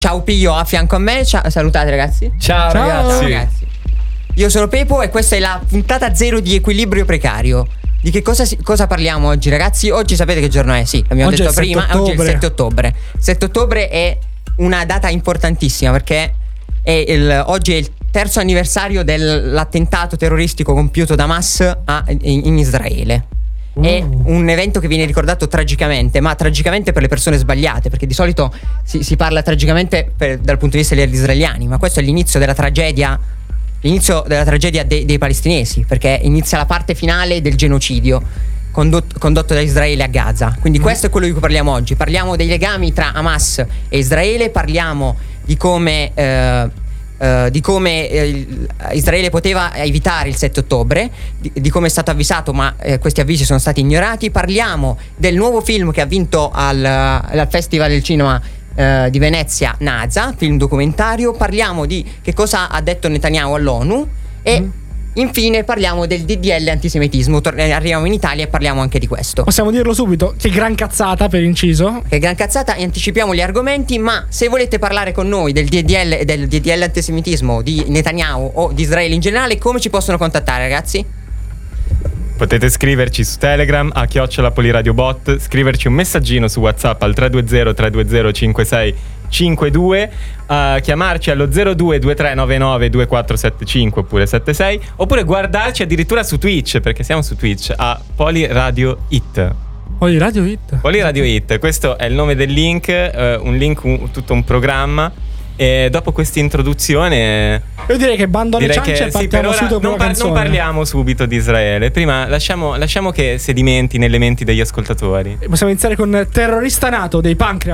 Ciao Pio a fianco a me. Salutate ragazzi. Ciao ragazzi. Ciao ragazzi. Io sono Pepo e questa è la puntata 0 di Equilibrio Precario. Di che cosa parliamo oggi ragazzi? Oggi sapete che giorno è? Sì, l'abbiamo detto prima. Oggi è il 7 ottobre. 7 ottobre è una data importantissima perché oggi è il terzo anniversario dell'attentato terroristico compiuto da Hamas in Israele. È un evento che viene ricordato tragicamente, ma tragicamente per le persone sbagliate, perché di solito si parla tragicamente dal punto di vista degli israeliani, ma questo è l'inizio della tragedia dei palestinesi, perché inizia la parte finale del genocidio condotto da Israele a Gaza. Quindi questo è quello di cui parliamo oggi. Parliamo dei legami tra Hamas e Israele, parliamo di come Israele poteva evitare il 7 ottobre, di come è stato avvisato ma questi avvisi sono stati ignorati. Parliamo del nuovo film che ha vinto al Festival del Cinema di Venezia, NASA, film documentario. Parliamo di che cosa ha detto Netanyahu all'ONU e infine parliamo del DDL antisemitismo. Arriviamo in Italia e parliamo anche di questo. Possiamo dirlo subito, che gran cazzata, per inciso. Che gran cazzata, anticipiamo gli argomenti, ma se volete parlare con noi del DDL antisemitismo di Netanyahu o di Israele in generale, come ci possono contattare ragazzi? Potete scriverci su Telegram a @poliradiobot, scriverci un messaggino su WhatsApp al 320-320-5652, chiamarci allo 0223992475 oppure 76, oppure guardarci addirittura su Twitch, perché siamo su Twitch a Poliradio It. Poliradio It? Poliradio It, questo è il nome del link, tutto un programma. E dopo questa introduzione io direi che bando alle ciance e partiamo subito con la canzone. Non parliamo subito di Israele. Prima lasciamo che sedimenti nelle menti degli ascoltatori. Possiamo iniziare con Terrorista Nato dei Pancreas.